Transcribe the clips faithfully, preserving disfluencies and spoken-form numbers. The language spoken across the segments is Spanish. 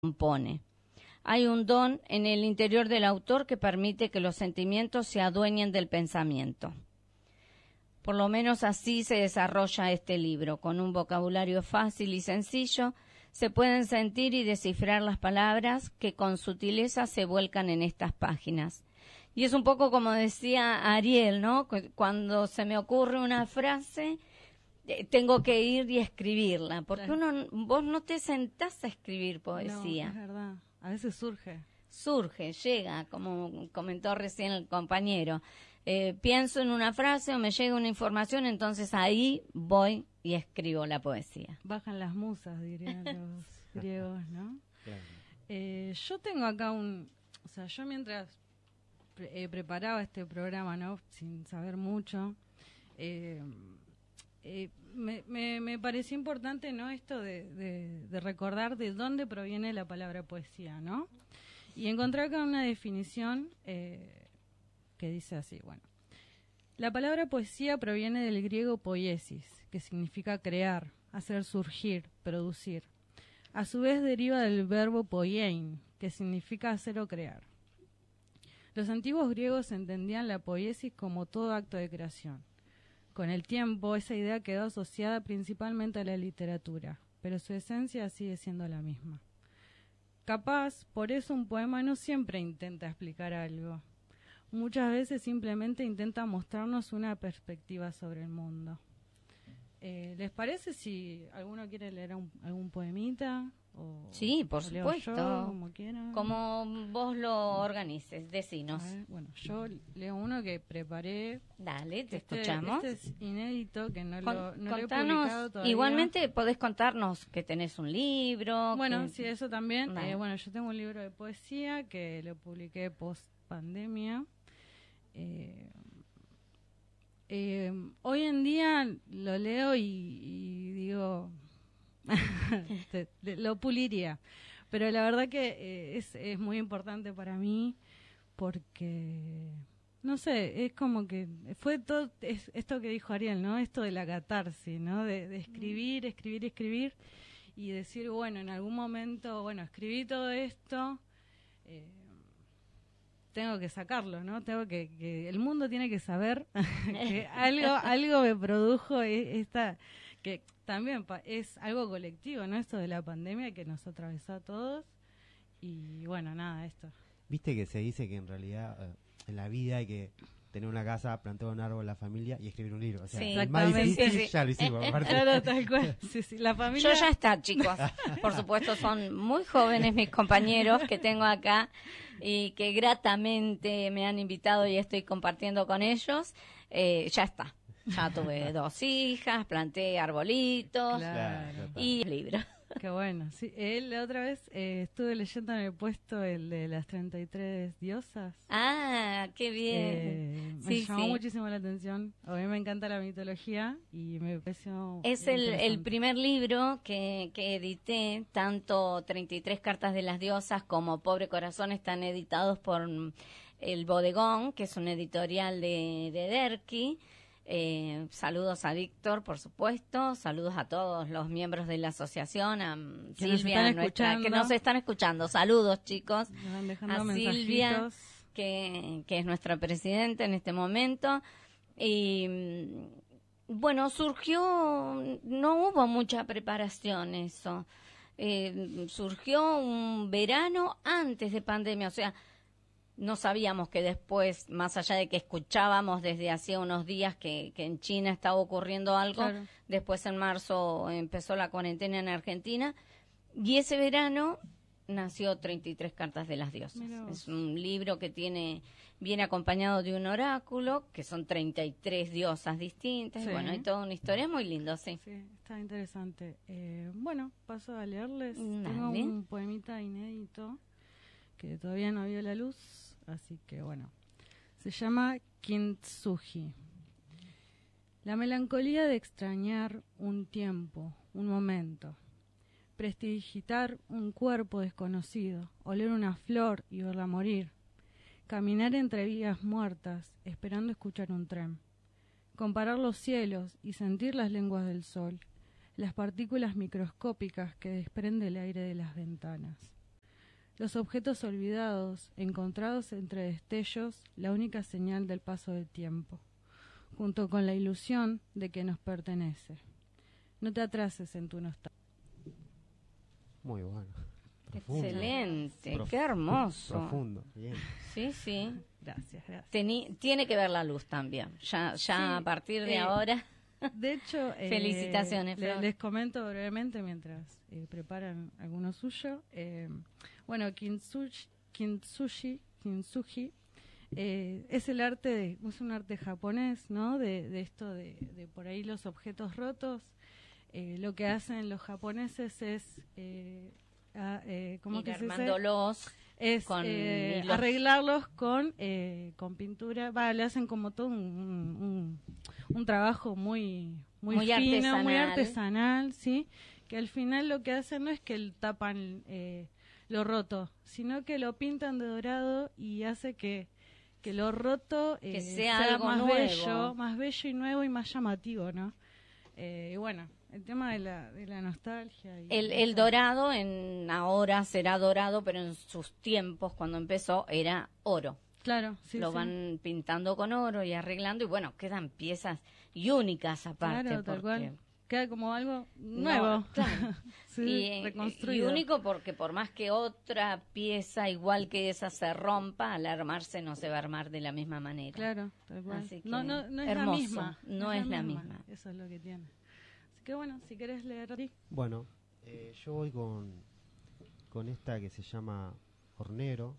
compone. Hay un don en el interior del autor que permite que los sentimientos se adueñen del pensamiento. Por lo menos así se desarrolla este libro. Con un vocabulario fácil y sencillo, se pueden sentir y descifrar las palabras que con sutileza se vuelcan en estas páginas. Y es un poco como decía Ariel, ¿no? Cuando se me ocurre una frase, tengo que ir y escribirla, porque claro. uno, vos no te sentás a escribir poesía. No, es verdad. A veces surge. Surge, llega, como comentó recién el compañero. Eh, pienso en una frase o me llega una información, entonces ahí voy y escribo la poesía. Bajan las musas, dirían los griegos, ¿no? Claro. Eh, yo tengo acá un... O sea, yo mientras pre- eh, preparaba este programa, ¿no? Sin saber mucho, eh, eh, me, me, me pareció importante, ¿no? Esto de, de, de recordar de dónde proviene la palabra poesía, ¿no? Y encontré acá una definición eh, que dice así, bueno. La palabra poesía proviene del griego poiesis, que significa crear, hacer surgir, producir. A su vez deriva del verbo poiein, que significa hacer o crear. Los antiguos griegos entendían la poiesis como todo acto de creación. Con el tiempo, esa idea quedó asociada principalmente a la literatura, pero su esencia sigue siendo la misma. Capaz, por eso un poema no siempre intenta explicar algo. Muchas veces simplemente intenta mostrarnos una perspectiva sobre el mundo. Eh, ¿Les parece si alguno quiere leer un, algún poemita? O, sí, por o supuesto. Yo, como quieran. Como vos lo organices, decinos. Ver, bueno, yo leo uno que preparé. Dale, te este, escuchamos. Este es inédito, que no, Con, lo, no contanos, lo he publicado todavía. Igualmente podés contarnos que tenés un libro. Bueno, que... sí, eso también. Vale. Eh, bueno, yo tengo un libro de poesía que lo publiqué post pandemia. Eh, eh, hoy en día lo leo y, y digo, te, te, lo puliría, pero la verdad que eh, es, es muy importante para mí porque, no sé, es como que fue todo es, esto que dijo Ariel, ¿no? Esto de la catarsis, ¿no? De, de escribir, escribir, escribir y decir, bueno, en algún momento, bueno, escribí todo esto, eh, tengo que sacarlo, ¿no? Tengo que, que el mundo tiene que saber que algo algo me produjo esta, que también pa, es algo colectivo, ¿no? Esto de la pandemia que nos atravesó a todos y bueno, nada, esto. Viste que se dice que en realidad eh, en la vida hay que tener una casa, plantar un árbol, la familia y escribir un libro. O sea, sí, el más difícil sí. ya lo hicimos. Claro, tal cual. Sí, sí, la familia... Yo ya está, chicos. Por supuesto, son muy jóvenes mis compañeros que tengo acá y que gratamente me han invitado y estoy compartiendo con ellos. Eh, ya está. Ya tuve dos hijas, planté arbolitos claro, y libros. Qué bueno. Sí, él la otra vez eh, estuve leyendo en el puesto el de las treinta y tres diosas. Ah, qué bien. Eh, me sí, llamó sí. muchísimo la atención. A mí me encanta la mitología y me pareció Es el, el primer libro que, que edité, tanto treinta y tres cartas de las diosas como Pobre Corazón están editados por El Bodegón, que es un editorial de, de Derqui. Eh, saludos a Víctor, por supuesto, saludos a todos los miembros de la asociación, a que Silvia, nos nuestra, que nos están escuchando, saludos chicos, a Silvia, que, que es nuestra presidenta en este momento, y bueno, surgió, no hubo mucha preparación eso, eh, surgió un verano antes de pandemia, o sea, no sabíamos que después, más allá de que escuchábamos desde hacía unos días que, que en China estaba ocurriendo algo, claro. Después en marzo empezó la cuarentena en Argentina, y ese verano nació treinta y tres cartas de las diosas. Es un libro que tiene viene acompañado de un oráculo, que son treinta y tres diosas distintas, sí. Y bueno, hay toda una historia muy linda, sí. Sí, está interesante. Eh, bueno, paso a leerles. Dale. Tengo un poemita inédito que todavía no vio la luz, así que bueno, se llama Kintsugi. La melancolía de extrañar un tiempo, un momento, prestidigitar un cuerpo desconocido, oler una flor y verla morir, caminar entre vías muertas, esperando escuchar un tren, comparar los cielos y sentir las lenguas del sol, las partículas microscópicas que desprende el aire de las ventanas. Los objetos olvidados, encontrados entre destellos, la única señal del paso del tiempo, junto con la ilusión de que nos pertenece. No te atrases en tu nostalgia. Muy bueno. Profundo. Excelente, Prof- qué hermoso. Profundo, bien. Sí, sí. Gracias, gracias. Teni- tiene que ver la luz también. Ya, ya Sí, a partir de eh, ahora. De hecho, eh, Felicitaciones, le- Flor. les comento brevemente mientras eh, preparan alguno suyo. Eh, bueno, kintsugi, kintsugi, kintsugi eh, es el arte, de, es un arte japonés, ¿no? De, de esto de, de por ahí los objetos rotos. Eh, lo que hacen los japoneses es, eh, a, eh, ¿cómo Ir que se dice? armándolos. Es con eh, hilos. arreglarlos con eh, con pintura. Va, le hacen como todo un, un, un, un trabajo muy muy, Muy fino, artesanal. muy artesanal, sí. Que al final lo que hacen no es que el tapan eh, lo roto, sino que lo pintan de dorado y hace que que lo roto eh, Que sea algo más nuevo. bello, más bello y nuevo y más llamativo, ¿no? Eh, y bueno, el tema de la, de la nostalgia. Y El, el dorado en ahora será dorado, pero en sus tiempos, cuando empezó, era oro. Claro, sí, Lo sí. van pintando con oro y arreglando, y bueno, quedan piezas y únicas aparte. Claro, tal porque- cual. Queda como algo No, nuevo. claro. Sí, y, y reconstruido. único porque por más que otra pieza igual que esa se rompa, al armarse no se va a armar de la misma manera. Claro, tal cual. Así que no, no, no es hermoso. la misma. No es la misma. Eso es lo que tiene. Así que bueno, si querés leer ahí. Bueno, eh, yo voy con, con esta que se llama Hornero.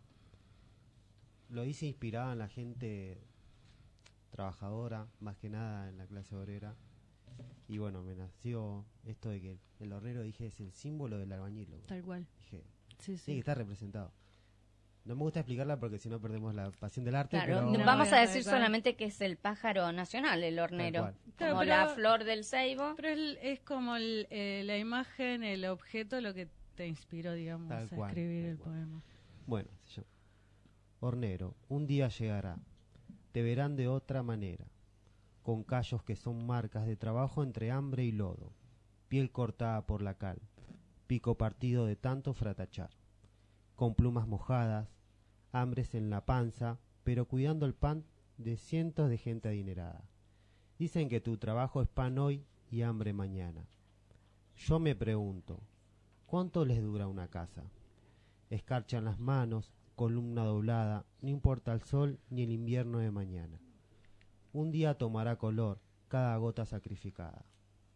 Lo hice inspirada en la gente trabajadora, más que nada en la clase obrera. Y bueno, me nació esto de que el hornero, dije, es el símbolo del albañil. loco. Tal cual. Dije, Sí, sí, sí. que está representado. No me gusta explicarla porque si no perdemos la pasión del arte. Claro, pero vamos No, a tal decir cual. solamente que es el pájaro nacional, el hornero. cual. Claro, Como pero- la flor del ceibo. Pero es, es como el, eh, la imagen, el objeto, lo que te inspiró, digamos, Tal a cual, escribir tal el cual. poema. Bueno, se llama Hornero, un día llegará, te verán de otra manera, con callos que son marcas de trabajo entre hambre y lodo, piel cortada por la cal, pico partido de tanto fratachar, con plumas mojadas, hambres en la panza, pero cuidando el pan de cientos de gente adinerada. Dicen que tu trabajo es pan hoy y hambre mañana. Yo me pregunto, ¿cuánto les dura una casa? Escarchan las manos, columna doblada, no importa el sol ni el invierno de mañana. Un día tomará color cada gota sacrificada.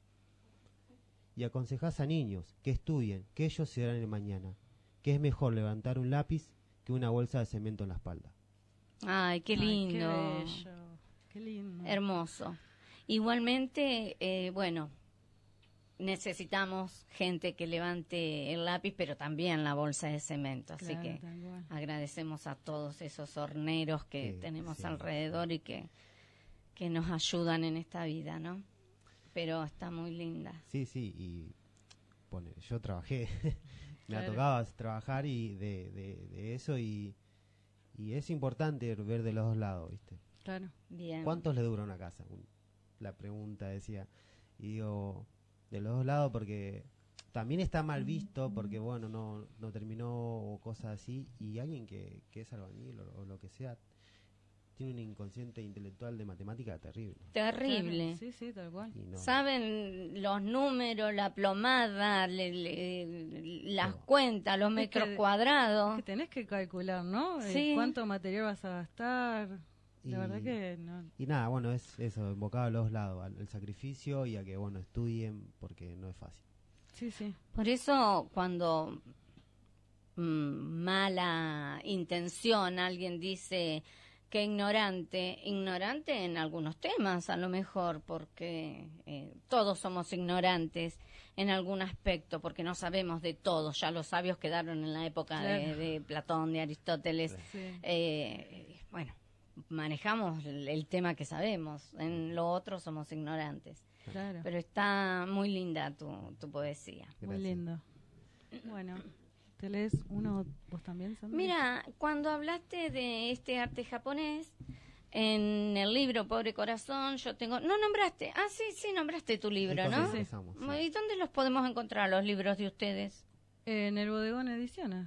Y aconsejás a niños que estudien, que ellos serán el mañana, que es mejor levantar un lápiz que una bolsa de cemento en la espalda. Ay, qué Ay, lindo. qué bello. Qué lindo. Hermoso. Igualmente, eh, bueno, necesitamos gente que levante el lápiz, pero también la bolsa de cemento. Así Claro, que tal cual. agradecemos a todos esos horneros que Sí, tenemos sí, alrededor y que, que nos ayudan en esta vida, ¿no? Pero está muy linda. Sí, sí, y pone, yo trabajé, me ha Claro. tocado trabajar y de, de, de eso y, y es importante ver de los dos lados, ¿viste? Claro. Bien. ¿Cuántos le dura una casa? Un- La pregunta decía. Y digo, de los dos lados porque también está mal visto porque, bueno, no, no terminó o cosas así. Y alguien que, que es albañil o, o lo que sea, tiene un inconsciente intelectual de matemática terrible. Terrible. Claro, sí, sí, tal cual. Y no, Saben los números, la plomada, le- le- las Todo. cuentas, los Es metros que- cuadrados. Que tenés que calcular, ¿no? Eh, Sí. ¿Cuánto material vas a gastar? La Y- verdad que no. Y nada, bueno, es eso, invocado a los dos lados, al, al sacrificio y a que, bueno, estudien porque no es fácil. Sí, sí. Por eso cuando mm, mala intención alguien dice que ignorante, ignorante en algunos temas a lo mejor, porque eh, todos somos ignorantes en algún aspecto, porque no sabemos de todo, ya los sabios quedaron en la época de, Claro. de Platón, de Aristóteles. Sí. Eh, bueno, manejamos el, el tema que sabemos, en lo otro somos ignorantes. Claro. Pero está muy linda tu, tu poesía. Muy Gracias. lindo. Bueno, ¿te lees uno vos también, Sandra? Mira, cuando hablaste de este arte japonés, en el libro Pobre Corazón, yo tengo... No nombraste. Ah, sí, sí, nombraste tu libro, Entonces ¿no? empezamos, sí. ¿Y dónde los podemos encontrar, los libros de ustedes? En el Bodegón Ediciones.